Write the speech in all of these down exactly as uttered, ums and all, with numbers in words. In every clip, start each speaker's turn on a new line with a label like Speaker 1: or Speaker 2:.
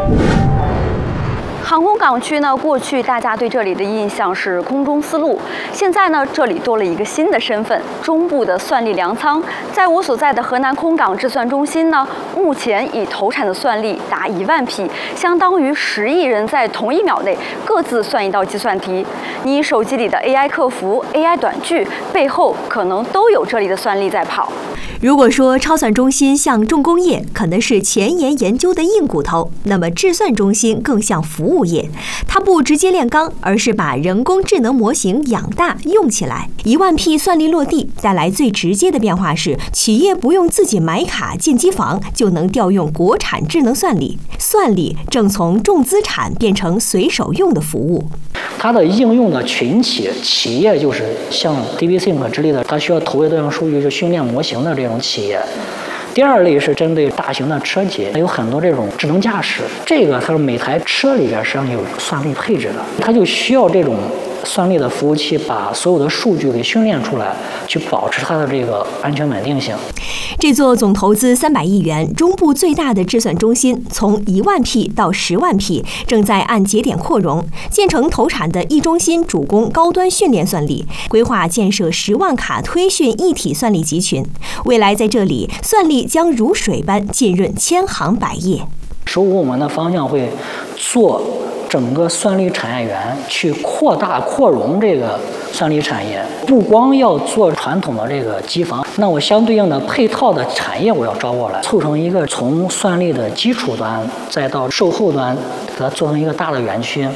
Speaker 1: 航空港区呢，过去大家对这里的印象是空中丝路，现在呢，这里多了一个新的身份——中部的算力粮仓。在我所在的河南空港制算中心呢，目前已投产的算力达一万匹，相当于十亿人在同一秒内各自算一道计算题。你手机里的 A I 客服、A I 短句背后，可能都有这里的算力在跑。
Speaker 2: 如果说超算中心像重工业，可能是前沿研究的硬骨头，那么制算中心更像服务业。它不直接炼钢，而是把人工智能模型养大用起来。一万匹算力落地，带来最直接的变化是，企业不用自己买卡建机房，就能调用国产智能算力。算力正从重资产变成随手用的服务。
Speaker 3: 它的应用的群体企业就是像 D V Think 之类的，它需要投入大量数据去训练模型的这种企业。第二类是针对大型的车企，有很多这种智能驾驶，这个它是每台车里边实际上有算力配置的，它就需要这种算力的服务器把所有的数据给训练出来，去保持它的这个安全稳定性。
Speaker 2: 这座总投资三百亿元、中部最大的制算中心，从一万匹到十万匹，正在按节点扩容。建成投产的一中心主攻高端训练算力，规划建设十万卡推训一体算力集群。未来在这里，算力将如水般浸润千行百业。
Speaker 3: 十五我们的方向会做整个算力产业园，去扩大扩容这个算力产业，不光要做传统的这个机房，那我相对应的配套的产业我要招过来，凑成一个从算力的基础端再到售后端，给它做成一个大的园区。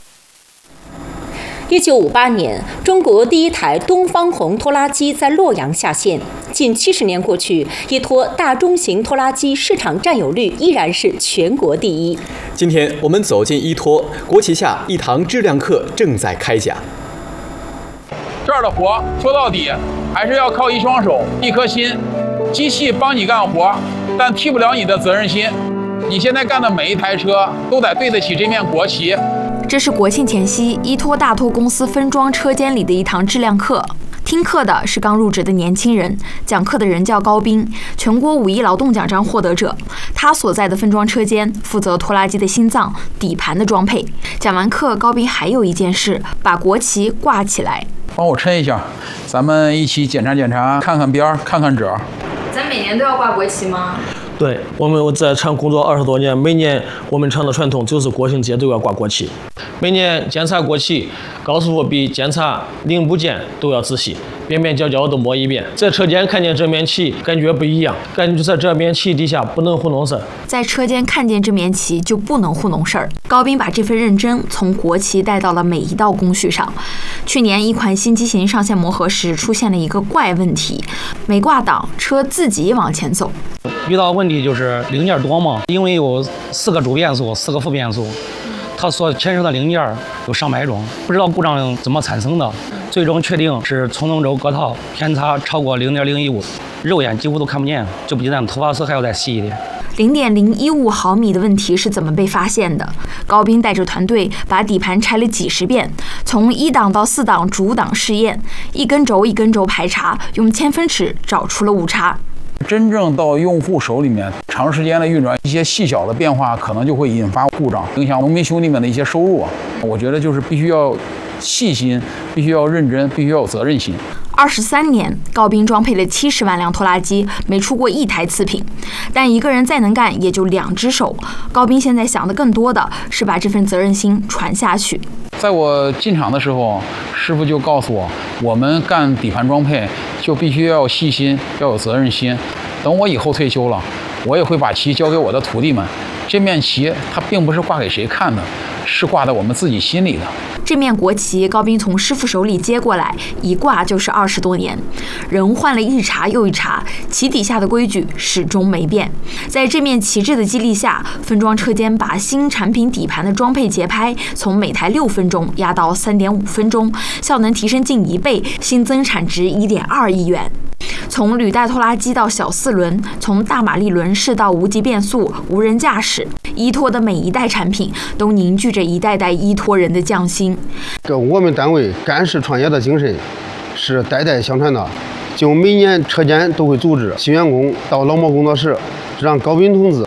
Speaker 4: 一九五八年，中国第一台东方红拖拉机在洛阳下线。近七十年过去，依托大中型拖拉机市场占有率依然是全国第一。
Speaker 5: 今天我们走进依托，国旗下一堂质量课正在开讲。
Speaker 6: 这儿的活说到底还是要靠一双手、一颗心。机器帮你干活，但替不了你的责任心。你现在干的每一台车都得对得起这面国旗。
Speaker 7: 这是国庆前夕，依托大拓公司分装车间里的一堂质量课。听课的是刚入职的年轻人，讲课的人叫高斌，全国五一劳动奖章获得者。他所在的分装车间负责拖拉机的心脏底盘的装配。讲完课，高斌还有一件事，把国旗挂起来。
Speaker 6: 帮我抻一下，咱们一起检查检查，看看边儿，看看褶。
Speaker 7: 咱每年都要挂国旗吗？
Speaker 8: 对，我们我在厂工作二十多年，每年我们厂的传统就是国庆节都要挂国旗。每年检查国旗，高师傅比检查零部件都要仔细，边边角角都摸一遍。在车间看见这面旗，感觉不一样，感觉在这面旗底下不能糊弄事儿。
Speaker 7: 在车间看见这面旗就不能糊弄事儿。高斌把这份认真从国旗带到了每一道工序上。去年一款新机型上线磨合时，出现了一个怪问题：没挂档，车自己往前走。
Speaker 9: 遇到问题就是零件多嘛，因为有四个主变速，四个副变速，它所牵涉的零件有上百种，不知道故障怎么产生的，最终确定是冲动轴隔套偏差超过零点零一五，肉眼几乎都看不见，这比咱头发丝还要再细一点。
Speaker 7: 零点零一五毫米的问题是怎么被发现的？高斌带着团队把底盘拆了几十遍，从一档到四档主档试验，一根轴一根轴排查，用千分尺找出了误差。
Speaker 6: 真正到用户手里面，长时间的运转，一些细小的变化可能就会引发故障，影响农民兄弟们的一些收入。我觉得就是必须要细心，必须要认真，必须要有责任心。
Speaker 7: 二十三年，高斌装配了七十万辆拖拉机，没出过一台次品。但一个人再能干，也就两只手。高斌现在想的更多的是把这份责任心传下去。
Speaker 6: 在我进厂的时候，师傅就告诉我，我们干底盘装配就必须要细心，要有责任心。等我以后退休了，我也会把旗交给我的徒弟们。这面旗它并不是挂给谁看的，是挂在我们自己心里的。
Speaker 7: 这面国旗，高斌从师傅手里接过来，一挂就是二十多年。人换了一茬又一茬，旗底下的规矩始终没变。在这面旗帜的激励下，分装车间把新产品底盘的装配节拍从每台六分钟压到三点五分钟，效能提升近一倍，新增产值一点二亿元。从履带拖拉机到小四轮，从大马力轮式到无级变速、无人驾驶，依托的每一代产品都凝聚着一代代依托人的匠心。
Speaker 10: 跟我们单位干式创业的精神是代代相传的，就每年车间都会组织新员工到劳模工作室，让高斌同志